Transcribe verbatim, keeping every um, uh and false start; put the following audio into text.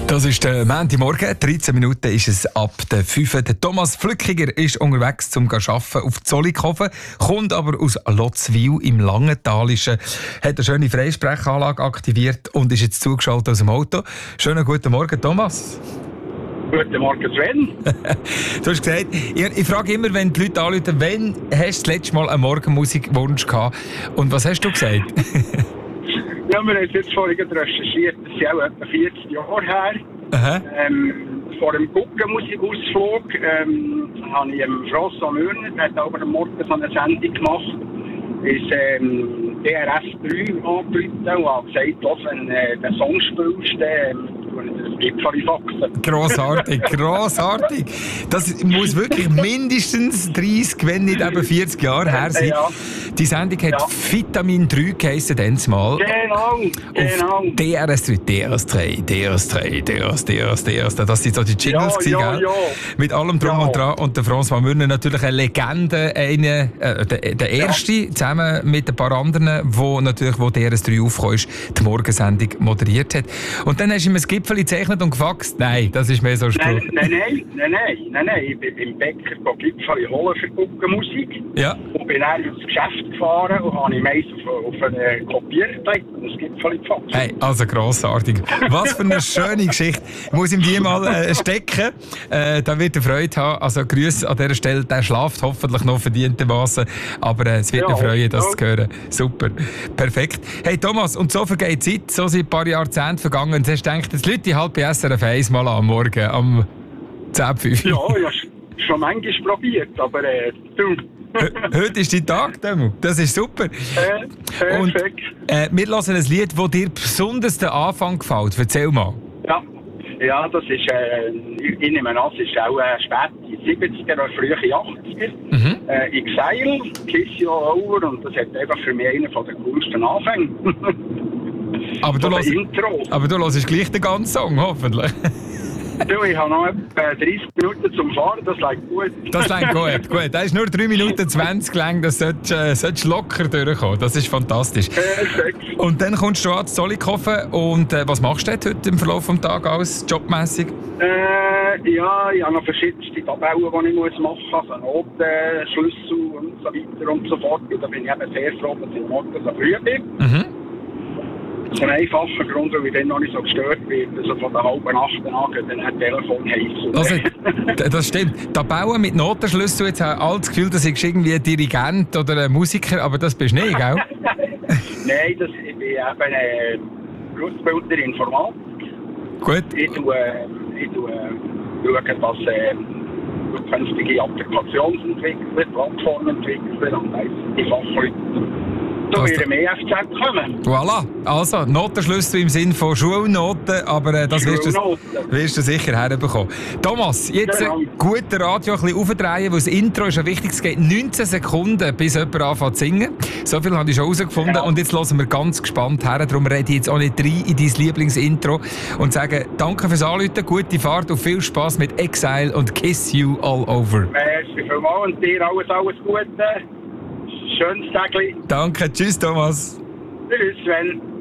Das ist der Montagmorgen, dreizehn Minuten ist es ab der fünf. Der Thomas Flückiger ist unterwegs zum Arbeiten auf Zollikofen, kommt aber aus Lotzwil im Langentalischen, hat eine schöne Freisprechanlage aktiviert und ist jetzt zugeschaltet aus dem Auto. Schönen guten Morgen, Thomas. Guten Morgen, Sven. Du hast gesagt, ich, ich frage immer, wenn die Leute anrufen, wann hast du das letzte Mal einen Morgenmusikwunsch gehabt? Und was hast du gesagt? Ja, wir haben es jetzt vorhin recherchiert, das ist auch etwa vierzig Jahre her. Aha. Ähm, vor dem Guggenmusikausflug ähm, habe ich ähm, François Mürner, der hat aber am Morgen so eine Sendung gemacht, ist ähm, D R S drei angerufen und hat gesagt, dass, wenn äh, der Song spielst, dann das Gipfel faxen. Grossartig, grossartig. Das muss wirklich mindestens dreißig, wenn nicht eben vierzig Jahre her sein. Ja. Die Sendung hat Ja. Vitamin drei geheissen, dann mal. Genau, genau. Auf D R S drei, D R S drei, D R S drei, D R S, D R S, D R S. Das sind so die Jingles, Ja, gewesen, ja, gell? ja. Mit allem Drum Ja. und Dran. Und der François Mürner natürlich eine Legende, eine, äh, der, der erste, zusammen mit ein paar anderen, wo natürlich, wo D R S drei aufgekommen ist, die Morgensendung moderiert hat. Und dann hast du ihm ein Gipfel gezeichnet und gefaxt. Nein, das ist mehr so ein Spruch. Nein, nein, nein, nein, nein, nein, nein. Ich bin beim Bäcker Gipfel holen für Guggenmusik. Ja. Und bin dann ins Geschäft gefahren und habe ich meist auf, auf einen Kopierer gelegt und das Gipfel gefaxt. Hey, also grossartig. Was für eine schöne Geschichte. Ich muss ihm die mal äh, stecken. Äh, da wird er Freude haben. Also Grüße an dieser Stelle. Der schlaft hoffentlich noch verdientermaßen. Aber äh, es wird Ja, ihn freuen, das ja. zu hören. Super. Perfekt. Hey Thomas, und so vergeht die Zeit. So sind ein paar Jahrzehnte vergangen. Und jetzt denkt, jetzt Leute halt bei S R F eins mal am Morgen, am zehn Uhr fünf. Ja, ich habe schon manchmal probiert, aber äh, du. Heute ist dein Tag, Demo. Das ist super. Äh, perfekt. Und äh, wir hören ein Lied, das dir besonders den Anfang gefällt. Erzähl mal. Ja. Ja, das ist, äh, ich ich nehme an, es ist auch äh, spät in den siebziger oder frühe achtziger. Mhm. Äh, Exile, Kiss You All Over, und das hat einfach für mich einen der coolsten Anfänge. Aber du, Von hörst, der Intro. aber du hörst gleich den ganzen Song, hoffentlich. Du, ich habe noch etwa dreißig Minuten zum Fahren, das läuft gut. Das klingt gut, gut. Das ist nur drei Minuten zwanzig lang, das solltest äh, solltest locker durchkommen. Das ist fantastisch. Perfekt. Und dann kommst du an zu Zollikofen und äh, was machst du dort heute im Verlauf des Tages alles, jobmässig? Äh, ja, ich habe noch verschiedenste Tabellen, die ich muss machen muss, also Notenschlüssel und so weiter und so fort. Und da bin ich eben sehr froh, dass ich morgen so früh bin. Mhm. Das ist ein einfacher Grund, weil ich dann noch nicht so gestört werde. Also von der halben Acht an geht dann ein Telefon heiß. Also, d- das stimmt. Tabellen mit Notenschlüssel, jetzt habe ich all das Gefühl, dass ich irgendwie ein Dirigent oder ein Musiker, aber das bist du nicht, gell? Nein, das, ich bin eben äh, Berufsbilder Informatik. Gut. Ich tue, äh, ich tue äh, schauen, dass äh, künftige Applikationsentwickler, Plattformentwickler und die Fachleute zu Das- ihrem E F Z kommen. Voilà. Also, Notenschlüssel im Sinne von Schulnoten, aber äh, das wirst du, Schulnoten. wirst du sicher herbekommen. Thomas, jetzt äh, Genau. gut den Radio ein bisschen aufdrehen, weil das Intro ist ja wichtig. Es geht neunzehn Sekunden, bis jemand anfängt zu singen. So viel habe ich schon herausgefunden. Genau. Und jetzt hören wir ganz gespannt her. Darum rede ich jetzt auch nicht rein in dein Lieblingsintro und sage danke fürs Anrufen, gute Fahrt und viel Spass mit Exile und Kiss You All Over. Merci vielmals und dir alles, alles Gute. Schönes Tag. Danke, tschüss Thomas. Tschüss, Sven.